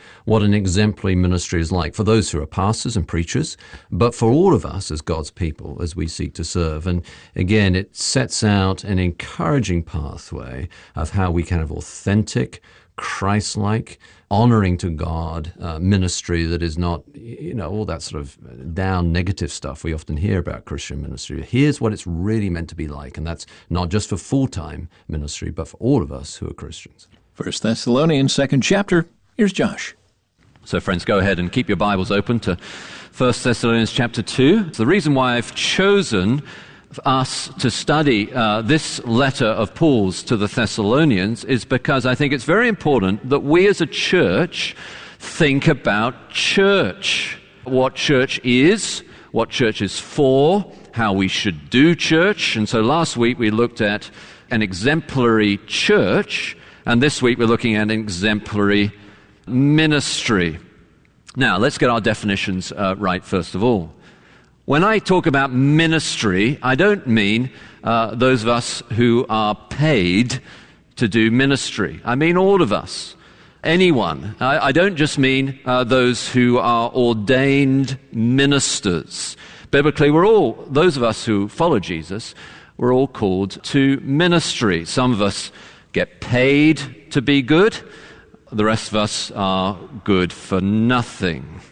what an exemplary ministry is like for those who are pastors and preachers, but for all of us as God's people as we seek to serve. And again, it sets out an encouraging pathway of how we can have authentic, Christ-like, honoring to God ministry that is not, all that sort of down negative stuff we often hear about Christian ministry. Here's what it's really meant to be like, and that's not just for full-time ministry, but for all of us who are Christians. 1 Thessalonians, 2nd chapter. Here's Josh. So friends, go ahead and keep your Bibles open to 1 Thessalonians chapter 2. It's the reason why I've chosen us to study this letter of Paul's to the Thessalonians is because I think it's very important that we as a church think about church. What church is, what church is for, how we should do church. And so last week we looked at an exemplary church, and this week we're looking at an exemplary ministry. Now, let's get our definitions right first of all. When I talk about ministry, I don't mean those of us who are paid to do ministry. I mean all of us, anyone. I don't just mean those who are ordained ministers. Biblically, those of us who follow Jesus, we're all called to ministry. Some of us get paid to be good. The rest of us are good for nothing.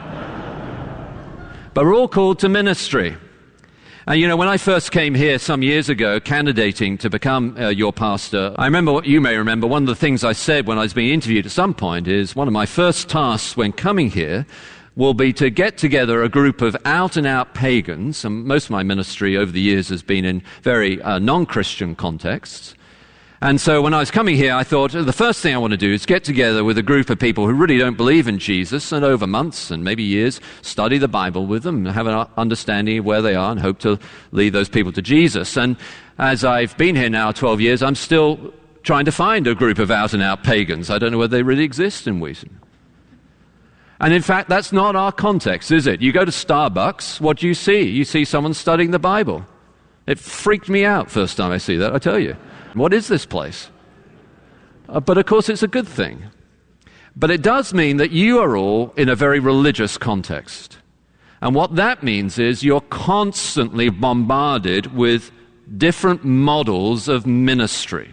But we're all called to ministry. And when I first came here some years ago, candidating to become your pastor, I remember what you may remember. One of the things I said when I was being interviewed at some point is one of my first tasks when coming here will be to get together a group of out-and-out pagans. And most of my ministry over the years has been in very non-Christian contexts. And so when I was coming here, I thought the first thing I want to do is get together with a group of people who really don't believe in Jesus, and over months and maybe years, study the Bible with them and have an understanding of where they are and hope to lead those people to Jesus. And as I've been here now 12 years, I'm still trying to find a group of out-and-out pagans. I don't know whether they really exist in Wheaton. And in fact, that's not our context, is it? You go to Starbucks, what do you see? You see someone studying the Bible. It freaked me out first time I see that, I tell you. What is this place? But of course it's a good thing. But it does mean that you are all in a very religious context. And what that means is you're constantly bombarded with different models of ministry.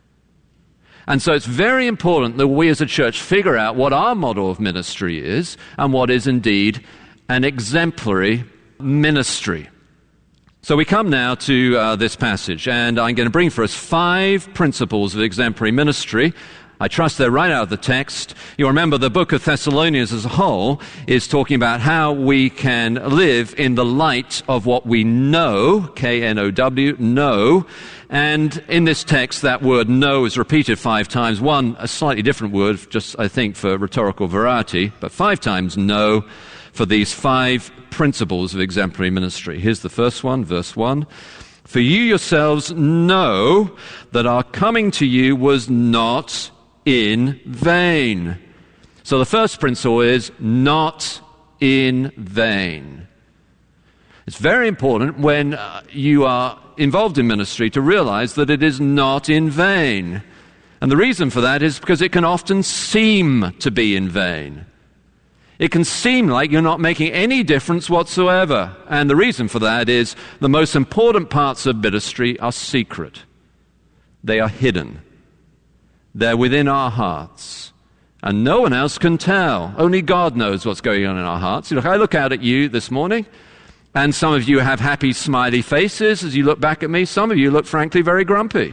And so it's very important that we as a church figure out what our model of ministry is and what is indeed an exemplary ministry. So we come now to this passage, and I'm going to bring for us 5 principles of exemplary ministry. I trust they're right out of the text. You'll remember the book of Thessalonians as a whole is talking about how we can live in the light of what we know, K-N-O-W, know. And in this text, that word know is repeated 5 times. One, a slightly different word, just I think for rhetorical variety, but 5 times know for these 5 principles of exemplary ministry. Here's the first one, verse 1. For you yourselves know that our coming to you was not in vain. So the first principle is not in vain. It's very important when you are involved in ministry to realize that it is not in vain. And the reason for that is because it can often seem to be in vain. It can seem like you're not making any difference whatsoever. And the reason for that is the most important parts of ministry are secret. They are hidden. They're within our hearts. And no one else can tell. Only God knows what's going on in our hearts. Look, I look out at you this morning, and some of you have happy, smiley faces as you look back at me. Some of you look, frankly, very grumpy.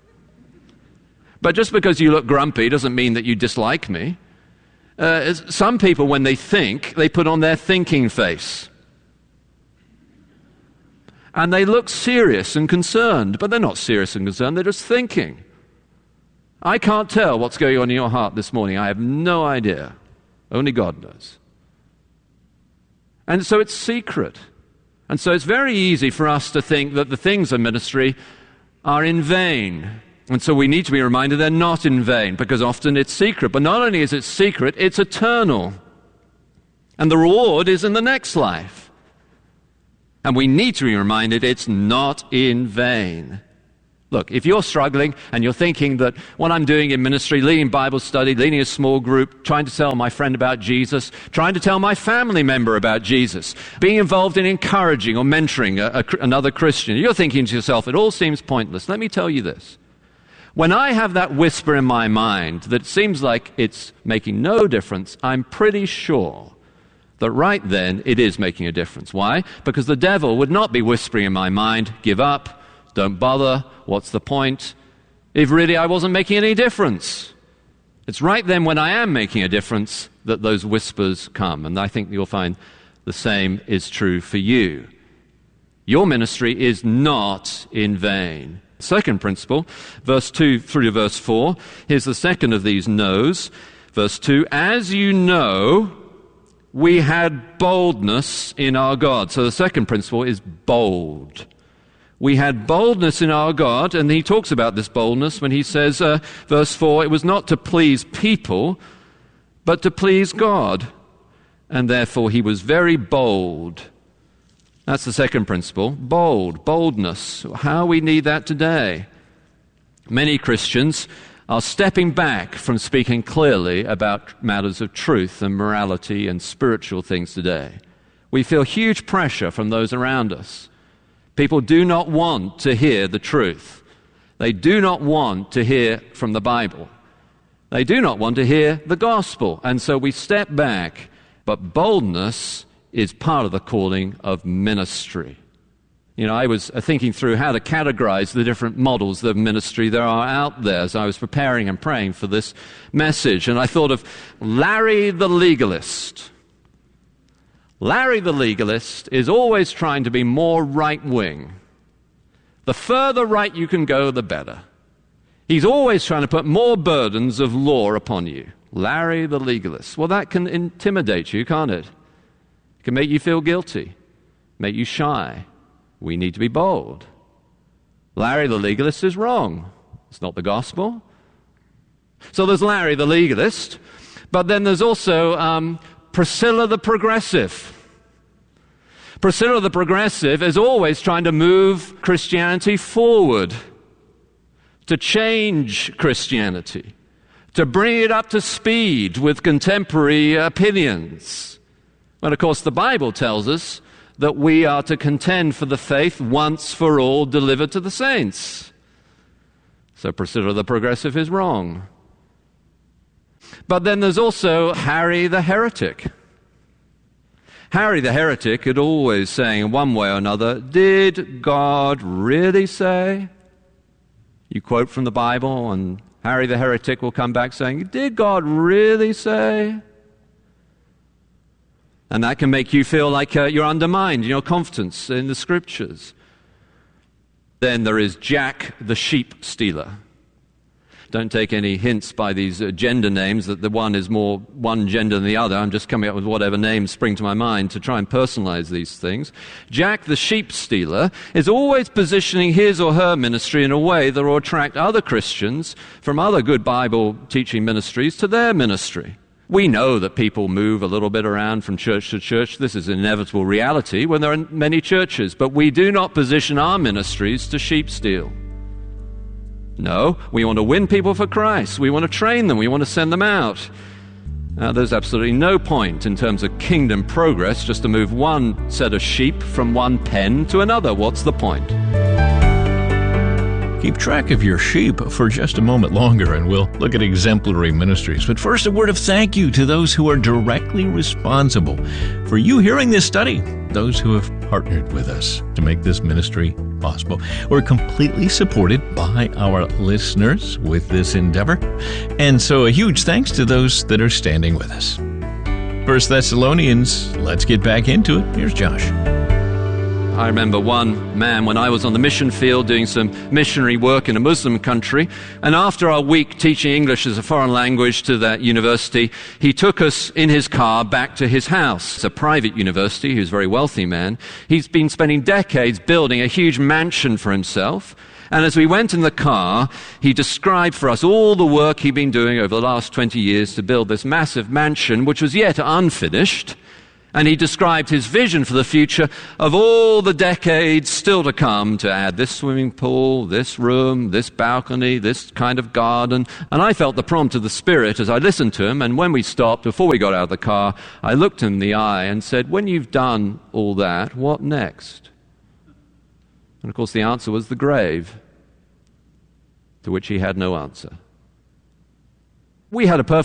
But just because you look grumpy doesn't mean that you dislike me. Some people, when they think, they put on their thinking face. And they look serious and concerned, but they're not serious and concerned, they're just thinking. I can't tell what's going on in your heart this morning. I have no idea. Only God knows. And so it's secret. And so it's very easy for us to think that the things of ministry are in vain. And so we need to be reminded they're not in vain, because often it's secret. But not only is it secret, it's eternal. And the reward is in the next life. And we need to be reminded it's not in vain. Look, if you're struggling and you're thinking that what I'm doing in ministry, leading Bible study, leading a small group, trying to tell my friend about Jesus, trying to tell my family member about Jesus, being involved in encouraging or mentoring another Christian, you're thinking to yourself, it all seems pointless. Let me tell you this. When I have that whisper in my mind that seems like it's making no difference, I'm pretty sure that right then it is making a difference. Why? Because the devil would not be whispering in my mind, give up, don't bother, what's the point? If really I wasn't making any difference. It's right then when I am making a difference that those whispers come. And I think you'll find the same is true for you. Your ministry is not in vain. Second principle, verse 2 through to verse 4. Here's the second of these no's. Verse 2, as you know, we had boldness in our God. So the second principle is bold. We had boldness in our God, and he talks about this boldness when he says, verse 4, it was not to please people, but to please God. And therefore he was very bold. That's the second principle, boldness. How we need that today. Many Christians are stepping back from speaking clearly about matters of truth and morality and spiritual things today. We feel huge pressure from those around us. People do not want to hear the truth. They do not want to hear from the Bible. They do not want to hear the gospel. And so we step back. But boldness is part of the calling of ministry. You know, I was thinking through how to categorize the different models of ministry there are out there as I was preparing and praying for this message. And I thought of Larry the legalist. Larry the legalist is always trying to be more right-wing. The further right you can go, the better. He's always trying to put more burdens of law upon you. Larry the legalist. Well, that can intimidate you, can't it? It can make you feel guilty, make you shy. We need to be bold. Larry the legalist is wrong. It's not the gospel. So there's Larry the legalist, but then there's also Priscilla the progressive. Priscilla the progressive is always trying to move Christianity forward, to change Christianity, to bring it up to speed with contemporary opinions. Well, of course, the Bible tells us that we are to contend for the faith once for all delivered to the saints. So Priscilla the progressive is wrong. But then there's also Harry the heretic. Harry the heretic is always saying in one way or another, did God really say? You quote from the Bible and Harry the heretic will come back saying, did God really say? And that can make you feel like you're undermined in your confidence in the Scriptures. Then there is Jack the sheep stealer. Don't take any hints by these gender names that the one is more one gender than the other. I'm just coming up with whatever names spring to my mind to try and personalize these things. Jack the sheep stealer is always positioning his or her ministry in a way that will attract other Christians from other good Bible teaching ministries to their ministry. We know that people move a little bit around from church to church. This is an inevitable reality when there are many churches. But we do not position our ministries to sheep steal. No, we want to win people for Christ. We want to train them. We want to send them out. There's absolutely no point in terms of kingdom progress just to move one set of sheep from one pen to another. What's the point? Keep track of your sheep for just a moment longer, and we'll look at exemplary ministries. But first, a word of thank you to those who are directly responsible for you hearing this study, those who have partnered with us to make this ministry possible. We're completely supported by our listeners with this endeavor, and so a huge thanks to those that are standing with us. 1 Thessalonians, let's get back into it. Here's Josh. I remember one man when I was on the mission field doing some missionary work in a Muslim country, and after our week teaching English as a foreign language to that university, he took us in his car back to his house. It's a private university. He was a very wealthy man. He's been spending decades building a huge mansion for himself, and as we went in the car, he described for us all the work he'd been doing over the last 20 years to build this massive mansion, which was yet unfinished. And he described his vision for the future of all the decades still to come, to add this swimming pool, this room, this balcony, this kind of garden. And I felt the prompt of the Spirit as I listened to him. And when we stopped, before we got out of the car, I looked him in the eye and said, when you've done all that, what next? And of course the answer was the grave, to which he had no answer. We had a perfect